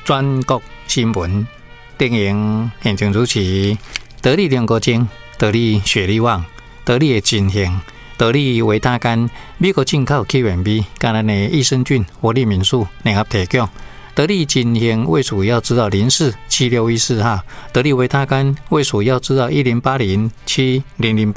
全国新闻电影现场主持，得力联国精，得力雪力旺，得力的进行，得力维他干，美国进口起源地，跟咱的益生菌、活力敏素联合提供。得力进行卫署要知道047614哈，得力维他干卫署要知道10807008。